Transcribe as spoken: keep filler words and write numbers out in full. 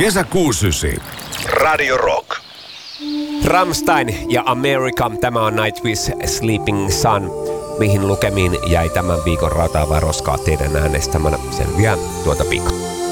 Kesäkuusi ysi. Radio Rock. Rammstein ja America. Tämä on Nightwish Sleeping Sun. Mihin lukemiin jäi tämän viikon rautaavaa roskaa teidän äänestämänä? Selviää tuota pikaa.